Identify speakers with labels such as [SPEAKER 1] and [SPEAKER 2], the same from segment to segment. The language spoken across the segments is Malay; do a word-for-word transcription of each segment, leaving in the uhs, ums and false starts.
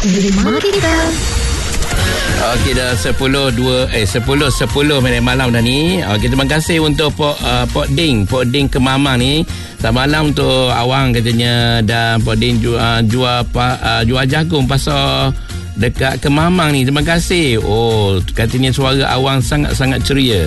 [SPEAKER 1] Terima kita.
[SPEAKER 2] Okey, dah sepuluh dua eh sepuluh sepuluh minit malam dah ni. Okey, terima kasih untuk Pok uh, Pok Ding, Pok Ding Kemamang ni. Selamat malam untuk awang katanya, dan Pok Ding jual uh, jual uh, jual jagung pasal dekat Kemamang ni. Terima kasih. Oh, katanya suara awang sangat-sangat ceria.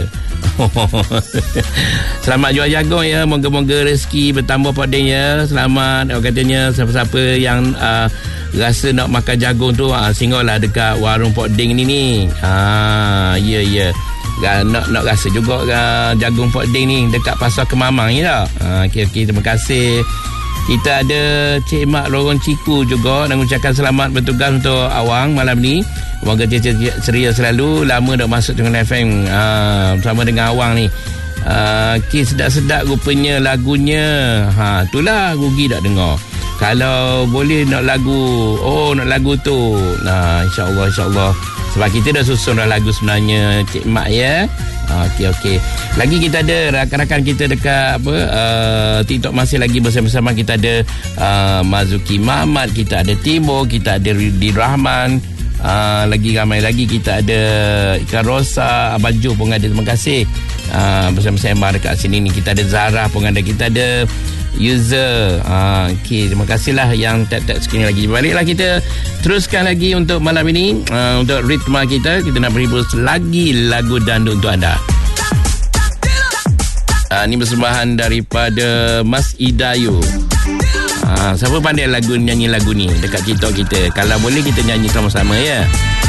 [SPEAKER 2] Selamat jual jagung ya. Moga-moga rezeki bertambah Pok Ding ya. Selamat. Oh, katanya siapa-siapa yang uh, rasa nak makan jagung tu, ha, singgahlah dekat warung Pok Ding ni ni. Ha, ya ya. Nak nak rasa juga uh, jagung Pok Ding ni dekat Pasar Kemamang ni dah. Ha, okey okey, terima kasih. Kita ada Cik Mak Lorong Ciku juga dan ucapkan selamat bertugas untuk awang malam ni. Semoga dia ceria selalu. Lama dah masuk dengan F M ha, bersama dengan awang ni. Uh, okay, sedap-sedap rupanya lagunya. Ha, itulah rugi tak dengar. Kalau boleh nak lagu, oh nak lagu tu. Nah, insya-Allah insya-Allah. Sebab kita dah susun dah lagu sebenarnya, Cik Mak ya. Okey okey. Lagi kita ada rakan-rakan kita dekat apa uh, TikTok masih lagi bersama-sama. Kita ada uh, Mazuki Mamat, kita ada Timur, kita ada Ridi Rahman. Uh, lagi ramai lagi, kita ada Ikan Rosa, Abang Jo pun ada. Terima kasih uh, bersama-sama dekat sini ni. Kita ada Zara pun ada, kita ada user. uh, Okay, terima kasihlah yang tap-tap sekali lagi. Baliklah kita teruskan lagi untuk malam ini. uh, Untuk ritma kita, kita nak beri lagi lagu dandut untuk anda. uh, Ini persembahan daripada Mas Idayu. uh, Siapa pandai lagu nyanyi lagu ni dekat TikTok kita? Kalau boleh kita nyanyi sama-sama ya.